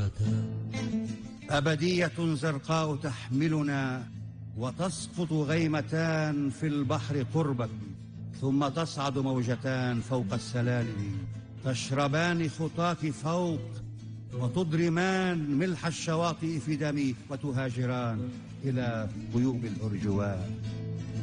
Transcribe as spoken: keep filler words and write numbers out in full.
أبدية زرقاء تحملنا، وتسقط غيمتان في البحر قربك، ثم تصعد موجتان فوق السلالم، تشربان خطاك فوق، وتضرمان ملح الشواطئ في دمي، وتهاجران إلى غيوم الأرجوان.